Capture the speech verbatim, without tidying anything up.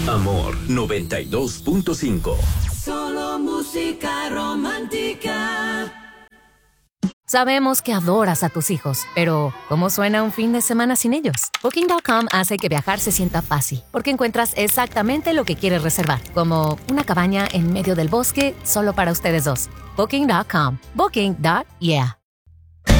Amor noventa y dos punto cinco. Solo música romántica. Sabemos que adoras a tus hijos, pero ¿cómo suena un fin de semana sin ellos? Booking punto com hace que viajar se sienta fácil, porque encuentras exactamente lo que quieres reservar, como una cabaña en medio del bosque solo para ustedes dos. Booking punto com. Booking. Yeah.